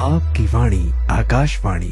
आपकी वाणी Akashvani.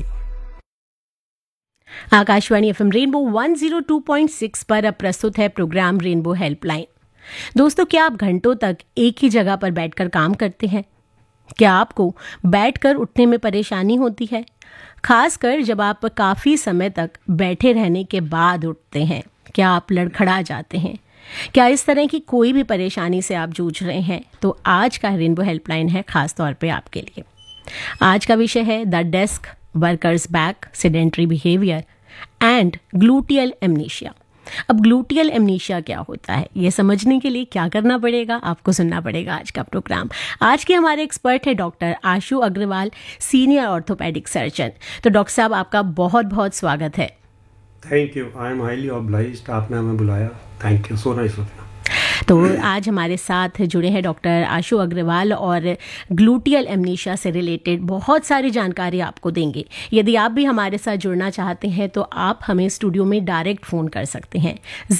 Akashvani FM rainbow 102.6 पर अब प्रस्तुत है प्रोग्राम रेनबो हेल्पलाइन। दोस्तों, क्या आप घंटों तक एक ही जगह पर बैठकर काम करते हैं? क्या आपको बैठकर उठने में परेशानी होती है, खासकर जब आप काफ़ी समय तक बैठे रहने के बाद उठते हैं? क्या आप लड़खड़ा जाते हैं? क्या इस तरह की कोई भी परेशानी से आप जूझ रहे हैं? तो आज का रेनबो हेल्पलाइन है खास तौर पे आपके लिए। आज का विषय है the desk workers back, sedentary behaviour and gluteal amnesia. अब ग्लूटियल एमनीशिया क्या होता है, ये समझने के लिए क्या करना पड़ेगा? आपको सुनना पड़ेगा आज का प्रोग्राम। आज के हमारे एक्सपर्ट है डॉक्टर आशु अग्रवाल, सीनियर ऑर्थोपेडिक सर्जन। तो डॉक्टर साहब, आपका बहुत बहुत स्वागत है। Thank you, I am highly obliged, आपने हमें बुलाया। Thank you, so nice of you. तो आज हमारे साथ जुड़े हैं डॉक्टर आशु अग्रवाल और ग्लूटियल एमनीशिया से रिलेटेड बहुत सारी जानकारी आपको देंगे। यदि आप भी हमारे साथ जुड़ना चाहते हैं तो आप हमें स्टूडियो में डायरेक्ट फ़ोन कर सकते हैं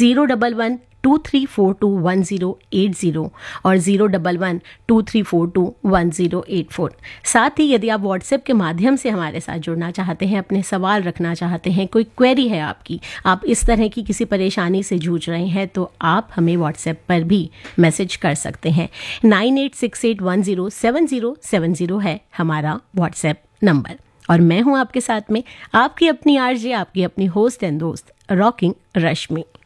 011-2342-1080 और 011-2342-1084। साथ ही यदि आप व्हाट्सएप के माध्यम से हमारे साथ जुड़ना चाहते हैं, अपने सवाल रखना चाहते हैं, कोई क्वेरी है आपकी, आप इस तरह की किसी परेशानी से जूझ रहे हैं, तो आप हमें व्हाट्सएप पर भी मैसेज कर सकते हैं। 9868107070 है हमारा व्हाट्सएप नंबर। और मैं हूं आपके साथ में आपकी अपनी आरजे, आपकी अपनी होस्ट एंड दोस्त रॉकिंग रश्मि।